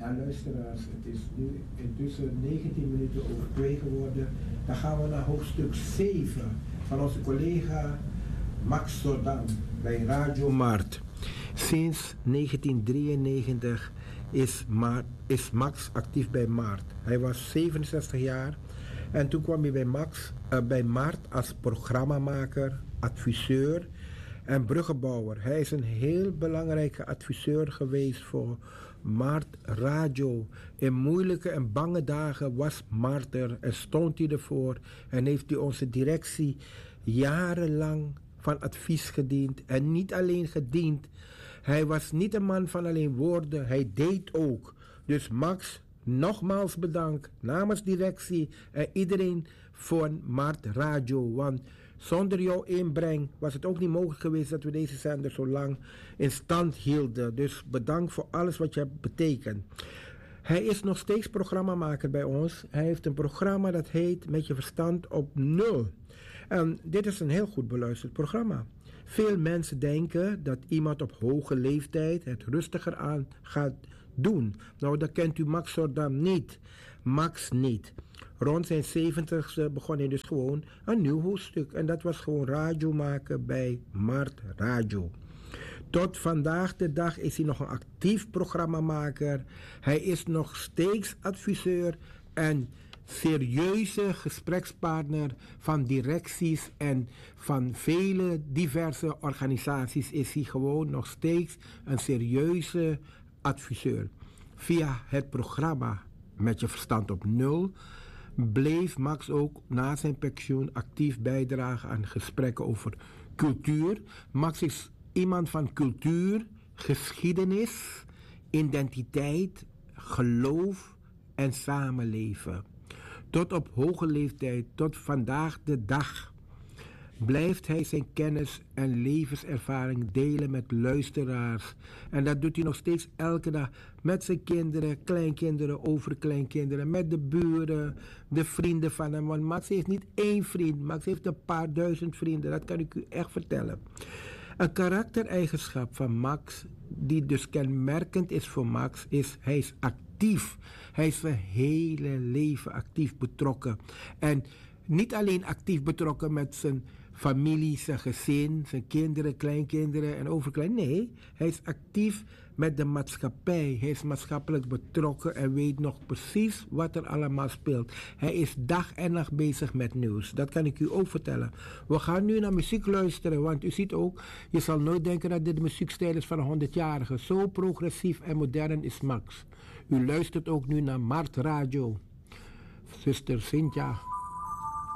Ja, luisteraars, het is nu intussen 19 minuten over 2 geworden. Dan gaan we naar hoofdstuk 7 van onze collega Max Sodan bij Radio Maart. Sinds 1993 is Max actief bij Maart. Hij was 67 jaar en toen kwam hij bij Maart als programmamaker, adviseur en bruggenbouwer. Hij is een heel belangrijke adviseur geweest voor Maart Radio. In moeilijke en bange dagen was Maart er en stond hij ervoor en heeft hij onze directie jarenlang van advies gediend. En niet alleen gediend, hij was niet een man van alleen woorden, hij deed ook. Dus Max, nogmaals bedankt namens directie en iedereen voor Maart Radio. Want zonder jouw inbreng was het ook niet mogelijk geweest dat we deze zender zo lang in stand hielden. Dus bedankt voor alles wat je hebt betekend. Hij is nog steeds programmamaker bij ons. Hij heeft een programma dat heet Met je verstand op nul. En dit is een heel goed beluisterd programma. Veel mensen denken dat iemand op hoge leeftijd het rustiger aan gaat doen. Nou, dat kent u Max Sodan niet. Max niet. Rond zijn 70ste begon hij dus gewoon een nieuw hoofdstuk. En dat was gewoon radio maken bij Maart Radio. Tot vandaag de dag is hij nog een actief programmamaker. Hij is nog steeds adviseur en serieuze gesprekspartner van directies en van vele diverse organisaties is hij gewoon nog steeds een serieuze adviseur. Via het programma Met je verstand op nul bleef Max ook na zijn pensioen actief bijdragen aan gesprekken over cultuur. Max is iemand van cultuur, geschiedenis, identiteit, geloof en samenleven. Tot op hoge leeftijd, tot vandaag de dag, blijft hij zijn kennis en levenservaring delen met luisteraars. En dat doet hij nog steeds elke dag met zijn kinderen, kleinkinderen, overkleinkinderen, met de buren, de vrienden van hem. Want Max heeft niet één vriend, Max heeft een paar duizend vrienden, dat kan ik u echt vertellen. Een karaktereigenschap van Max, die dus kenmerkend is voor Max, is hij is actief. Hij is zijn hele leven actief betrokken. En niet alleen actief betrokken met zijn familie, zijn gezin, zijn kinderen, kleinkinderen en overkleinkinderen. Nee, hij is actief met de maatschappij. Hij is maatschappelijk betrokken en weet nog precies wat er allemaal speelt. Hij is dag en nacht bezig met nieuws. Dat kan ik u ook vertellen. We gaan nu naar muziek luisteren, want u ziet ook, je zal nooit denken dat dit de muziekstijl is van een 100-jarige. Zo progressief en modern is Max. U luistert ook nu naar Maart Radio. Zuster Cynthia.